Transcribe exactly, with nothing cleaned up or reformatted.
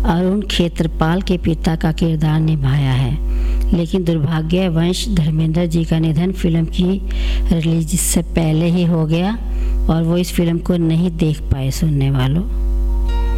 अरुण खेत्रपाल के पिता का किरदार निभाया है, लेकिन दुर्भाग्यवश धर्मेंद्र जी का निधन फिल्म की रिलीज से पहले ही हो गया और वो इस फिल्म को नहीं देख पाए। सुनने वालों,